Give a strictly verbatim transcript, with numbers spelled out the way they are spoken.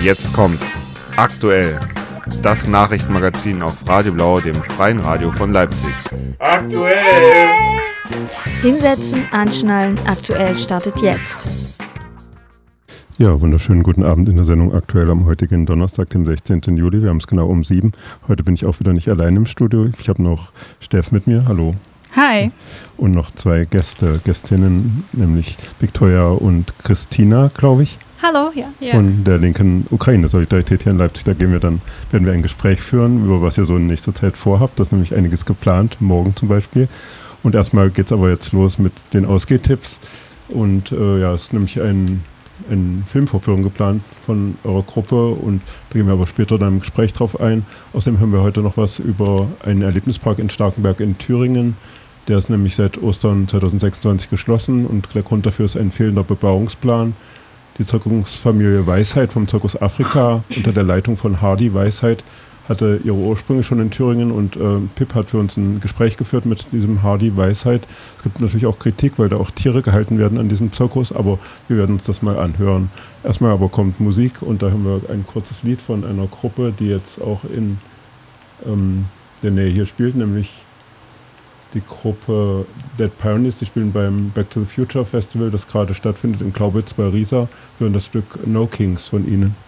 Jetzt kommt's. Aktuell. Das Nachrichtenmagazin auf Radio Blau, dem freien Radio von Leipzig. Aktuell! Hinsetzen, anschnallen, aktuell startet jetzt. Ja, wunderschönen guten Abend in der Sendung Aktuell am heutigen Donnerstag, dem sechzehnten Juli. Wir haben es genau um sieben. Heute bin ich auch wieder nicht allein im Studio. Ich habe noch Steff mit mir. Hallo. Hi. Und noch zwei Gäste, Gästinnen, nämlich Viktoria und Christina, glaube ich. Hallo, ja. ja. Von der linken Ukraine-Solidarität hier in Leipzig. Da gehen wir dann, werden wir ein Gespräch führen, über was ihr so in nächster Zeit vorhabt. Das ist nämlich einiges geplant, morgen zum Beispiel. Und erstmal geht es aber jetzt los mit den Ausgehtipps. Und äh, ja, es ist nämlich ein, ein Filmvorführung geplant von eurer Gruppe und da gehen wir aber später dann im Gespräch drauf ein. Außerdem hören wir heute noch was über einen Erlebnispark in Starkenberg in Thüringen. Der ist nämlich seit Ostern zwanzig sechsundzwanzig geschlossen und der Grund dafür ist ein fehlender Bebauungsplan. Die Zirkusfamilie Weisheit vom Zirkus Afrika unter der Leitung von Hardy Weisheit hatte ihre Ursprünge schon in Thüringen und äh, Pip hat für uns ein Gespräch geführt mit diesem Hardy Weisheit. Es gibt natürlich auch Kritik, weil da auch Tiere gehalten werden an diesem Zirkus, aber wir werden uns das mal anhören. Erstmal aber kommt Musik und da haben wir ein kurzes Lied von einer Gruppe, die jetzt auch in ähm, der Nähe hier spielt, nämlich die Gruppe Dead Pioneers, die spielen beim Back to the Future Festival, das gerade stattfindet in Glaubitz bei Riesa. Wir hören das Stück No Kings von ihnen.